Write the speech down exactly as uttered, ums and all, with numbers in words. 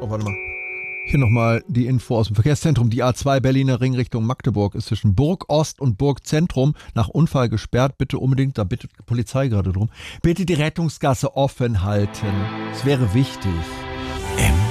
Oh, warte mal. Hier nochmal die Info aus dem Verkehrszentrum. Die A zwei Berliner Ring Richtung Magdeburg ist zwischen Burg Ost und Burg Zentrum nach Unfall gesperrt. Bitte unbedingt, da bittet die Polizei gerade drum, bitte die Rettungsgasse offen halten. Es wäre wichtig. M